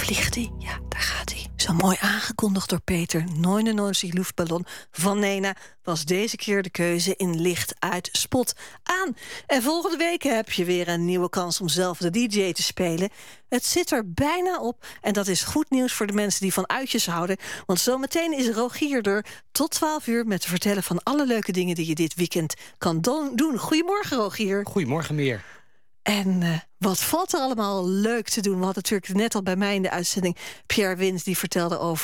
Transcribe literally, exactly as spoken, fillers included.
vliegt hij. Ja, daar gaat hij. Zo mooi aangekondigd door Peter. neunenneunzig luchtballon van Nena was deze keer de keuze in licht uit spot aan. En volgende week heb je weer een nieuwe kans om zelf de D J te spelen. Het zit er bijna op en dat is goed nieuws voor de mensen die van uitjes houden. Want zometeen is Rogier er tot twaalf uur met te vertellen van alle leuke dingen die je dit weekend kan do- doen. Goedemorgen, Rogier. Goedemorgen, Meer. En uh, wat valt er allemaal leuk te doen? We hadden natuurlijk net al bij mij in de uitzending Pierre Wins, die vertelde over